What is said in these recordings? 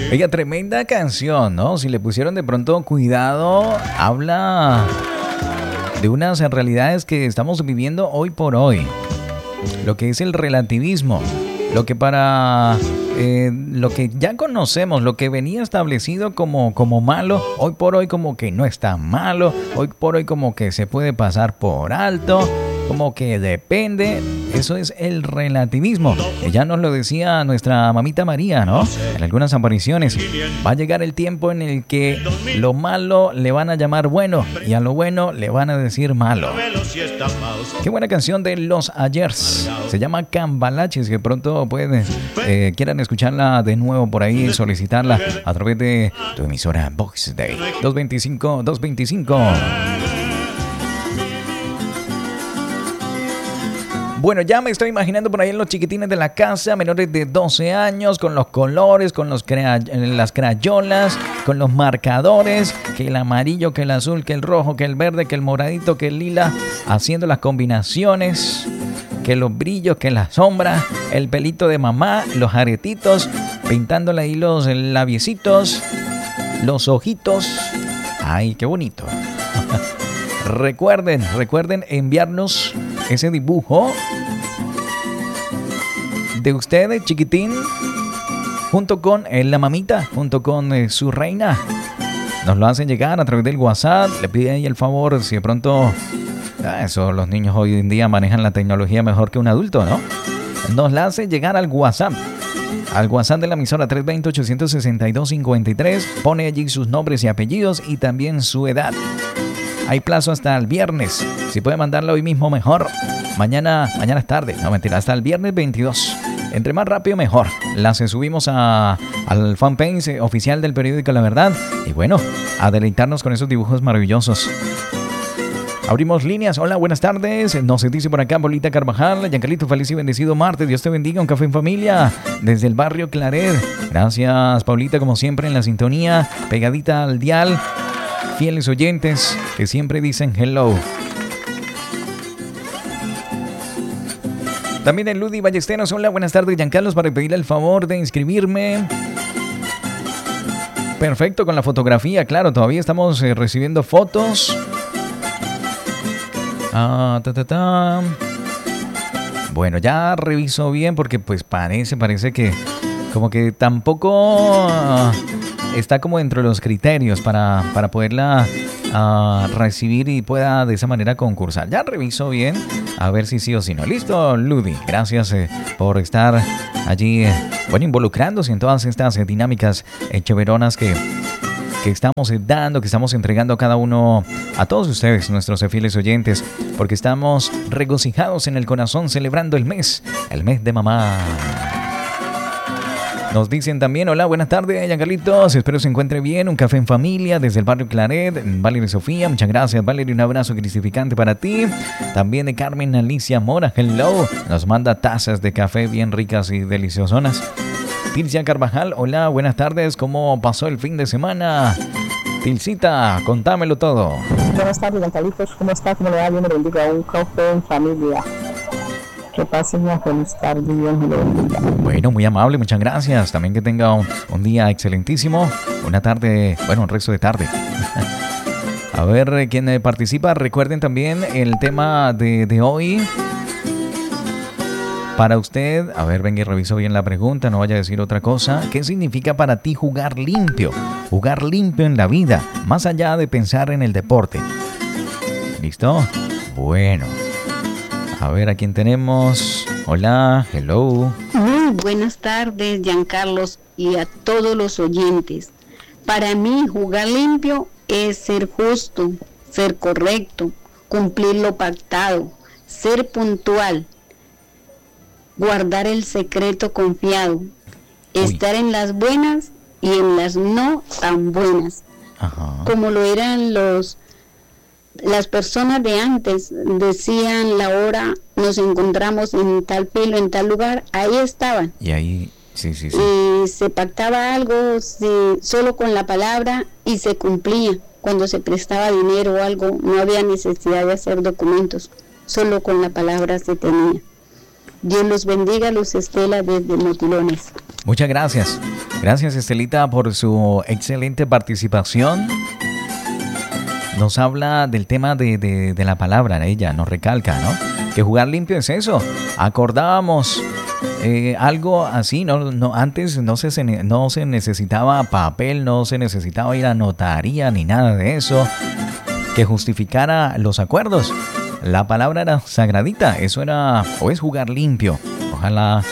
Oiga, tremenda canción, ¿no? Si le pusieron de pronto cuidado, habla de unas realidades que estamos viviendo hoy por hoy. Lo que es el relativismo, lo que lo que ya conocemos, lo que venía establecido como malo, hoy por hoy como que no está malo, hoy por hoy como que se puede pasar por alto, como que depende. Eso es el relativismo. Ya nos lo decía nuestra mamita María, ¿no? En algunas apariciones. Va a llegar el tiempo en el que lo malo le van a llamar bueno y a lo bueno le van a decir malo. Qué buena canción de Los Ayers. Se llama Cambalaches, que pronto pueden, quieran escucharla de nuevo por ahí, solicitarla a través de tu emisora Box Day 225. Bueno, ya me estoy imaginando por ahí en los chiquitines de la casa, menores de 12 años, con los colores, con las crayolas, con los marcadores, que el amarillo, que el azul, que el rojo, que el verde, que el moradito, que el lila, haciendo las combinaciones, que los brillos, que la sombra, el pelito de mamá, los aretitos, pintándole ahí los labiecitos, los ojitos. ¡Ay, qué bonito! Recuerden enviarnos ese dibujo de usted, chiquitín, junto con la mamita, junto con su reina. Nos lo hacen llegar a través del WhatsApp. Le piden ahí el favor, si de pronto... Eso, los niños hoy en día manejan la tecnología mejor que un adulto, ¿no? Nos la hacen llegar al WhatsApp. Al WhatsApp de la emisora 320-862-53. Pone allí sus nombres y apellidos y también su edad. Hay plazo hasta el viernes. Si puede mandarlo hoy mismo, mejor. Mañana es tarde. No, mentira, hasta el viernes 22. Entre más rápido, mejor. Las subimos al fanpage oficial del periódico La Verdad. Y bueno, a deleitarnos con esos dibujos maravillosos. Abrimos líneas. Hola, buenas tardes. Nos dice por acá Paulita Carvajal. Giancarlito, feliz y bendecido martes. Dios te bendiga. Un café en familia desde el barrio Claret. Gracias, Paulita, como siempre en la sintonía. Pegadita al dial. Fieles oyentes que siempre dicen hello. También en Ludi Ballesteros. Hola, buenas tardes, Giancarlos, para pedirle el favor de inscribirme. Perfecto, con la fotografía, claro, todavía estamos recibiendo fotos. Bueno, ya reviso bien porque pues parece que como que tampoco está como dentro de los criterios para poderla recibir y pueda de esa manera concursar. Ya reviso bien a ver si sí o si no. Listo, Ludi, gracias por estar allí, involucrándose en todas estas dinámicas chéveronas que estamos dando, que estamos entregando a cada uno, a todos ustedes, nuestros fieles oyentes, porque estamos regocijados en el corazón celebrando el mes de mamá. Nos dicen también, hola, buenas tardes, Giancarlitos, espero se encuentre bien, un café en familia desde el barrio Claret, Valeria Sofía, muchas gracias, Valeria, un abrazo cristificante para ti. También de Carmen Alicia Mora, hello, nos manda tazas de café bien ricas y deliciosonas. Tilcia Carvajal, hola, buenas tardes, ¿cómo pasó el fin de semana? Tilcita, contámelo todo. Buenas tardes, Giancarlitos, ¿cómo está? ¿Cómo le va? Dios me bendiga, un café en familia. Que pasen una feliz tarde, Dios me bendiga. Bueno, muy amable, muchas gracias. También que tenga un día excelentísimo. Una tarde, un resto de tarde. A ver, ¿quién participa? Recuerden también el tema de hoy. Para usted, a ver, venga y reviso bien la pregunta, no vaya a decir otra cosa. ¿Qué significa para ti jugar limpio? Jugar limpio en la vida, más allá de pensar en el deporte. ¿Listo? Bueno. A ver, ¿a quién tenemos? Hola, hello. Muy buenas tardes, Giancarlos, y a todos los oyentes. Para mí, jugar limpio es ser justo, ser correcto, cumplir lo pactado, ser puntual, guardar el secreto confiado, estar en las buenas y en las no tan buenas. Ajá. Como lo eran las personas de antes, decían la hora, nos encontramos en tal filo, en tal lugar, ahí estaban. Y ahí, sí. Y se pactaba algo solo con la palabra y se cumplía. Cuando se prestaba dinero o algo, no había necesidad de hacer documentos, solo con la palabra se tenía. Dios los bendiga, Luz Estela desde Motilones. Muchas gracias. Gracias, Estelita, por su excelente participación. Nos habla del tema de la palabra, ella nos recalca, ¿no? Que jugar limpio es eso. Acordábamos algo así, no, antes no se necesitaba papel, no se necesitaba ir a notaría ni nada de eso que justificara los acuerdos. La palabra era sagradita, eso era o es jugar limpio. Ojalá,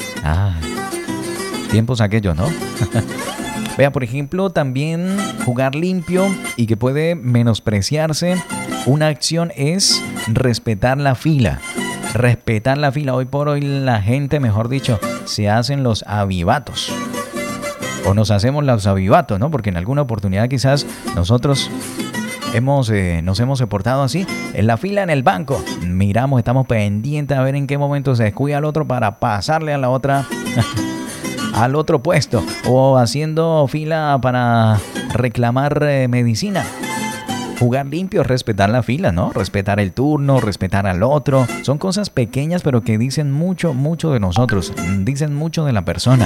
tiempos aquellos, ¿no? Vea, por ejemplo, también jugar limpio y que puede menospreciarse. Una acción es respetar la fila. Respetar la fila. Hoy por hoy la gente, mejor dicho, se hacen los avivatos. O nos hacemos los avivatos, ¿no? Porque en alguna oportunidad quizás nosotros nos hemos portado así. En la fila en el banco. Miramos, estamos pendientes a ver en qué momento se descuida al otro para pasarle a la otra... al otro puesto, o haciendo fila para reclamar medicina. Jugar limpio es respetar la fila, ¿no? Respetar el turno, respetar al otro. Son cosas pequeñas pero que dicen mucho, mucho de nosotros. Dicen mucho de la persona.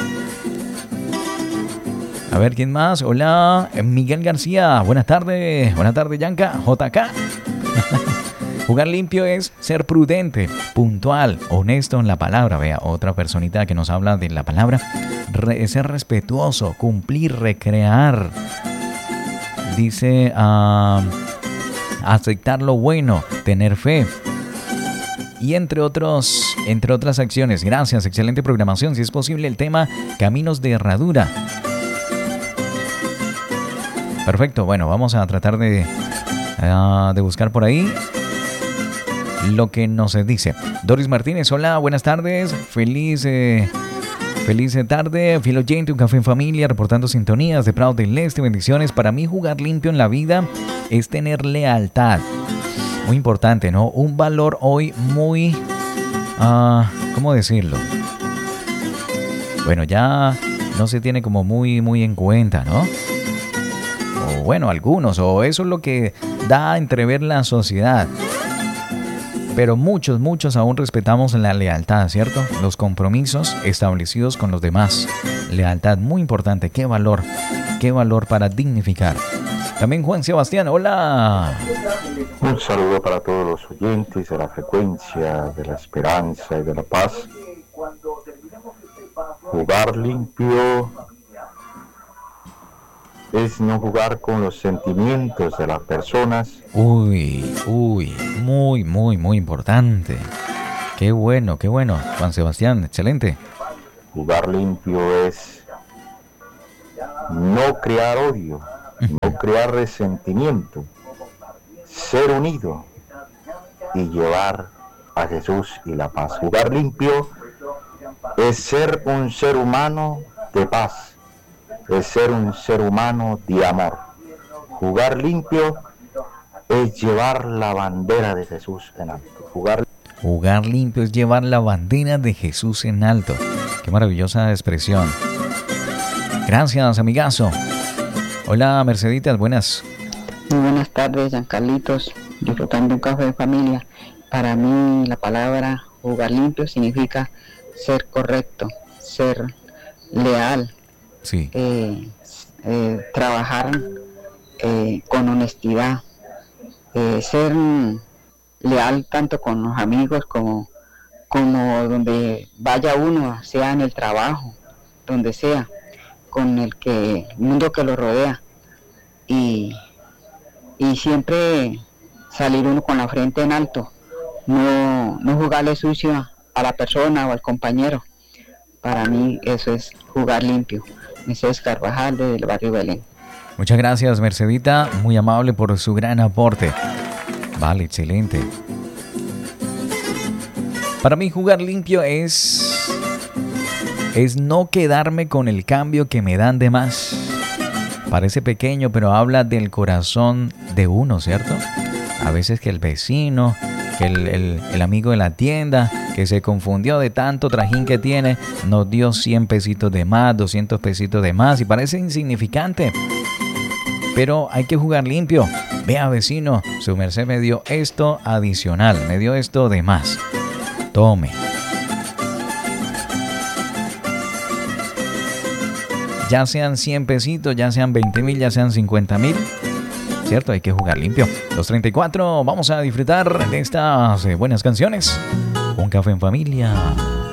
A ver, ¿quién más? Hola, Miguel García. Buenas tardes. Buenas tardes, Yanka. JK. Jugar limpio es ser prudente, puntual, honesto en la palabra. Vea, otra personita que nos habla de la palabra. Ser respetuoso, cumplir, recrear. Dice, aceptar lo bueno, tener fe. Y entre otras acciones. Gracias, excelente programación. Si es posible, el tema caminos de herradura. Perfecto, bueno, vamos a tratar de buscar por ahí lo que nos dice. Doris Martínez, hola, buenas tardes. Feliz tarde. Fiel oyente, un café en familia, reportando sintonías de Prado del Este. Bendiciones. Para mí, jugar limpio en la vida es tener lealtad. Muy importante, ¿no? Un valor hoy muy... ¿cómo decirlo? Bueno, ya no se tiene como muy, muy en cuenta, ¿no? O bueno, algunos, o eso es lo que da a entrever la sociedad. Pero muchos aún respetamos la lealtad, ¿cierto? Los compromisos establecidos con los demás. Lealtad, muy importante. Qué valor para dignificar. También Juan Sebastián, hola. Un saludo para todos los oyentes de la frecuencia de la esperanza y de la paz. Jugar limpio es no jugar con los sentimientos de las personas. Uy, muy importante. Qué bueno, Juan Sebastián, excelente. Jugar limpio es no crear odio, no crear resentimiento, ser unido y llevar a Jesús y la paz. Jugar limpio es ser un ser humano de paz. Es ser un ser humano de amor. Jugar limpio es llevar la bandera de Jesús en alto. Jugar limpio es llevar la bandera de Jesús en alto. Qué maravillosa expresión. Gracias, amigazo. Hola, Merceditas, buenas. Muy buenas tardes, Giancarlitos. Disfrutando un café de familia. Para mí la palabra jugar limpio significa ser correcto, ser leal. Sí. Trabajar con honestidad, ser leal tanto con los amigos como donde vaya uno, sea en el trabajo, donde sea, con el mundo que lo rodea, y siempre salir uno con la frente en alto, no jugarle sucio a la persona o al compañero. Para mí eso es jugar limpio. Mercedes Carvajal, del barrio Belén. Muchas gracias, Mercedita, muy amable por su gran aporte. Vale, excelente. Para mí jugar limpio es no quedarme con el cambio que me dan de más. Parece pequeño, pero habla del corazón de uno, ¿cierto? A veces que el vecino, que el amigo de la tienda, que se confundió de tanto trajín que tiene, nos dio 100 pesitos de más, 200 pesitos de más, y parece insignificante. Pero hay que jugar limpio. Vea, vecino, su merced me dio esto adicional, me dio esto de más. Tome. Ya sean 100 pesitos, ya sean 20,000, ya sean 50,000. ¿Cierto? Hay que jugar limpio. 2:34, vamos a disfrutar de estas buenas canciones. Un café en familia.